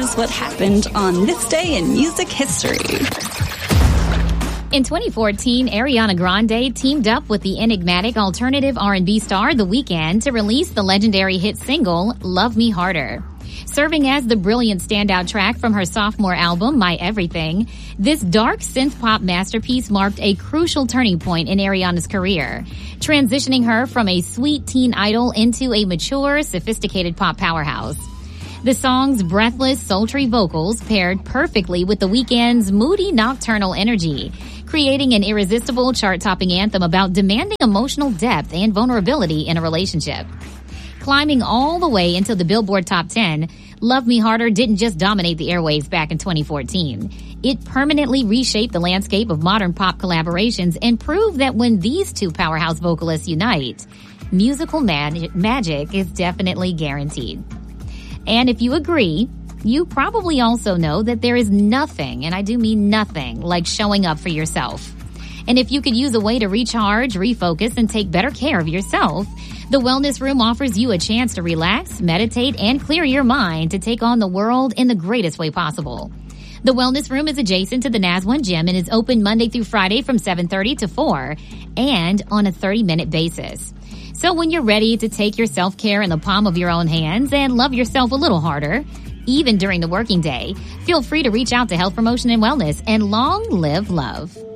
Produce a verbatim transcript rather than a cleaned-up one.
Here's what happened on this day in music history. In twenty fourteen, Ariana Grande teamed up with the enigmatic alternative R and B star The Weeknd to release the legendary hit single, Love Me Harder. Serving as the brilliant standout track from her sophomore album, My Everything, this dark synth-pop masterpiece marked a crucial turning point in Ariana's career, transitioning her from a sweet teen idol into a mature, sophisticated pop powerhouse. The song's breathless, sultry vocals paired perfectly with The Weeknd's moody, nocturnal energy, creating an irresistible chart-topping anthem about demanding emotional depth and vulnerability in a relationship. Climbing all the way into the Billboard Top ten, Love Me Harder didn't just dominate the airwaves back in twenty fourteen. It permanently reshaped the landscape of modern pop collaborations and proved that when these two powerhouse vocalists unite, musical mag- magic is definitely guaranteed. And if you agree, you probably also know that there is nothing, and I do mean nothing, like showing up for yourself. And if you could use a way to recharge, refocus, and take better care of yourself, the Wellness Room offers you a chance to relax, meditate, and clear your mind to take on the world in the greatest way possible. The Wellness Room is adjacent to the N A S one gym and is open Monday through Friday from seven thirty to four and on a thirty-minute basis. So when you're ready to take your self-care in the palm of your own hands and love yourself a little harder, even during the working day, feel free to reach out to Health Promotion and Wellness, and long live love.